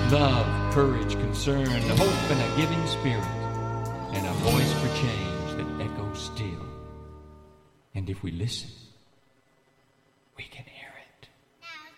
Love, courage, concern, hope, and a giving spirit, and a voice for change that echoes still. And if we listen, we can hear.